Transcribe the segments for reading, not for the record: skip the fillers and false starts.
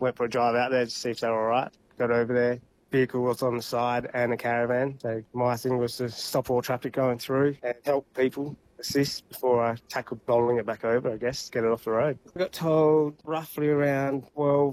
went for a drive out there to see if they were all right. Got over there. Vehicle was on the side and a caravan. So my thing was to stop all traffic going through and help people, assist before I tackled rolling it back over, I guess, get it off the road. I got told roughly around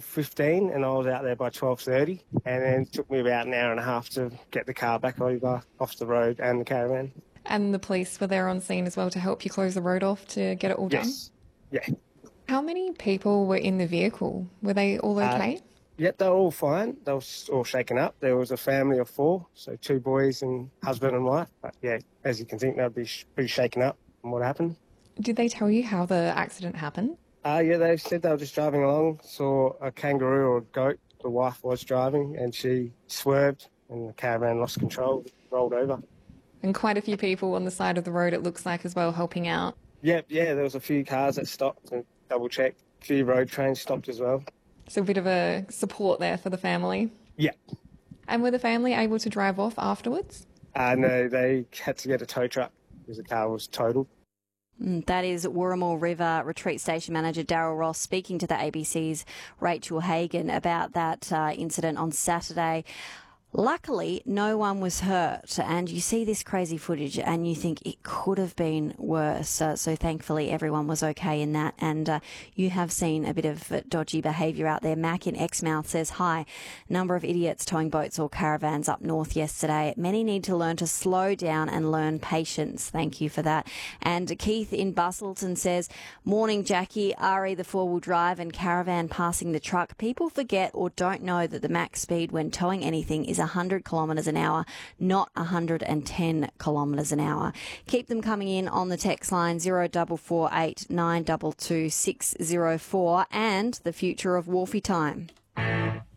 12:15 and I was out there by 12:30, and then it took me about an hour and a half to get the car back over off the road and the caravan. And the police were there on scene as well to help you close the road off to get it all done? Yes. Yeah. How many people were in the vehicle? Were they all okay? Yep, they were all fine. They were all shaken up. There was a family of 4, so 2 boys and husband and wife. But yeah, as you can think, they'd be pretty shaken up from what happened. Did they tell you how the accident happened? Yeah, they said they were just driving along, saw a kangaroo or a goat. The wife was driving and she swerved and the caravan lost control, rolled over. And quite a few people on the side of the road, it looks like, as well, helping out. Yep, yeah, there was a few cars that stopped and double-checked. A few road trains stopped as well. So a bit of a support there for the family. Yeah. And were the family able to drive off afterwards? No, they had to get a tow truck because the car was totaled. That is Wurrumul River Retreat Station Manager Daryl Ross speaking to the ABC's Rachel Hagan about that incident on Saturday. Luckily, no one was hurt, and you see this crazy footage and you think it could have been worse. So thankfully, everyone was okay in that, and you have seen a bit of dodgy behaviour out there. Mac in Exmouth says, hi, number of idiots towing boats or caravans up north yesterday. Many need to learn to slow down and learn patience. Thank you for that. And Keith in Bustleton says, morning, Jackie, RE the four-wheel drive and caravan passing the truck. People forget or don't know that the max speed when towing anything is 100 kilometres an hour, not 110 kilometres an hour. Keep them coming in on the text line 0448 922 604 and the future of Wharfie time.